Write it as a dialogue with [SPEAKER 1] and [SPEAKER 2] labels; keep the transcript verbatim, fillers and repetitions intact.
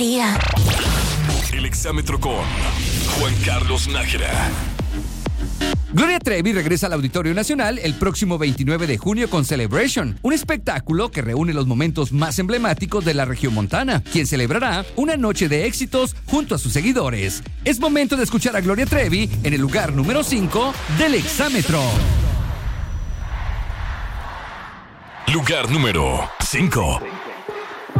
[SPEAKER 1] El exámetro con Juan Carlos Nájera.
[SPEAKER 2] Gloria Trevi regresa al Auditorio Nacional el próximo veintinueve de junio con Celebration, un espectáculo que reúne los momentos más emblemáticos de la regiomontana, quien celebrará una noche de éxitos junto a sus seguidores. Es momento de escuchar a Gloria Trevi en el lugar número cinco del exámetro.
[SPEAKER 1] Lugar número cinco.